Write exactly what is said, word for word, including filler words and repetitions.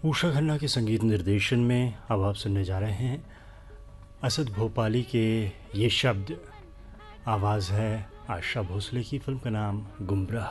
उषा खन्ना के संगीत निर्देशन में अब आप सुनने जा रहे हैं असद भोपाली के ये शब्द। आवाज़ है आशा भोसले की। फिल्म का नाम गुमराह।